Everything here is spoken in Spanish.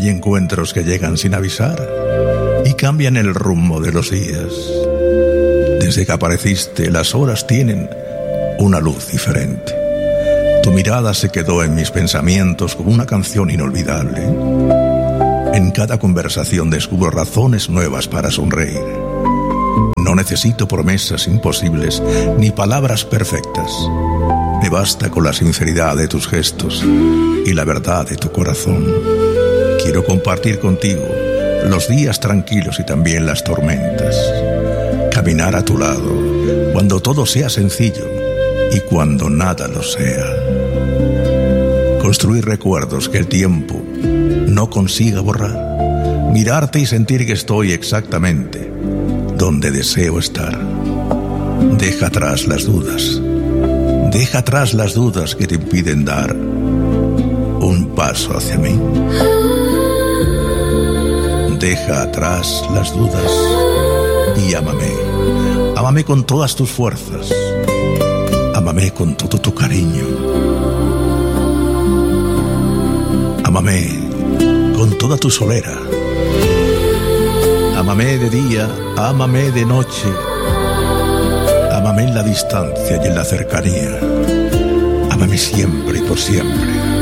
Hay encuentros que llegan sin avisar y cambian el rumbo de los días. Desde que apareciste, las horas tienen una luz diferente. Tu mirada se quedó en mis pensamientos como una canción inolvidable. En cada conversación descubro razones nuevas para sonreír. No necesito promesas imposibles ni palabras perfectas. Me basta con la sinceridad de tus gestos y la verdad de tu corazón. Quiero compartir contigo los días tranquilos y también las tormentas. Caminar a tu lado cuando todo sea sencillo y cuando nada lo sea. Construir recuerdos que el tiempo no consiga borrar. Mirarte y sentir que estoy exactamente donde deseo estar. Deja atrás las dudas. Deja atrás las dudas que te impiden dar un paso hacia mí. Deja atrás las dudas y ámame. Ámame con todas tus fuerzas. Ámame con todo tu cariño. Ámame con toda tu solera. Ámame de día, ámame de noche. Ámame en la distancia y en la cercanía. Ámame siempre y por siempre.